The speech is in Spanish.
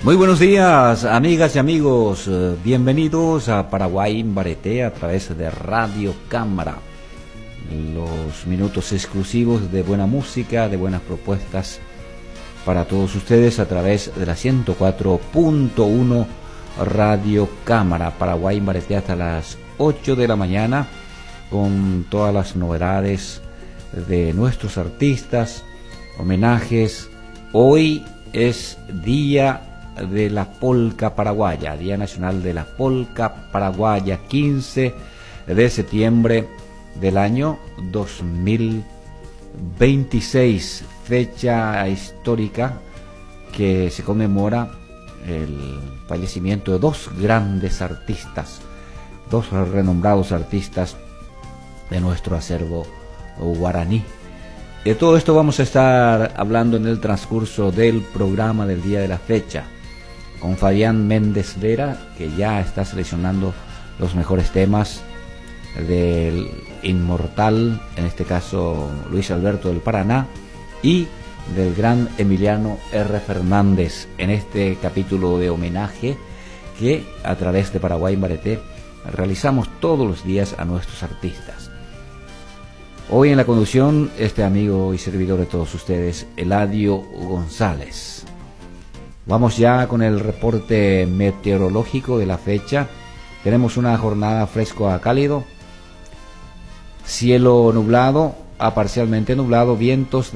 Muy buenos días, amigas y amigos. Bienvenidos a Paraguay Imbareté a través de Radio Cámara. Los minutos exclusivos de buena música, de buenas propuestas para todos ustedes a través de la 104.1 Radio Cámara. Paraguay Imbareté hasta las 8 de la mañana con todas las novedades de nuestros artistas, homenajes. Hoy es Día de la Polca Paraguaya, Día Nacional de la Polca Paraguaya, 15 de septiembre del año 2026, fecha histórica que se conmemora el fallecimiento de dos grandes artistas, dos renombrados artistas de nuestro acervo guaraní. De todo esto vamos a estar hablando en el transcurso del programa del día de la fecha, con Fabián Méndez Vera, que ya está seleccionando los mejores temas del inmortal, en este caso Luis Alberto del Paraná, y del gran Emiliano R. Fernández, en este capítulo de homenaje que a través de Paraguay Imbareté realizamos todos los días a nuestros artistas. Hoy en la conducción, este amigo y servidor de todos ustedes, Eladio González. Vamos ya con el reporte meteorológico de la fecha. Tenemos una jornada fresco a cálido, cielo nublado a parcialmente nublado, vientos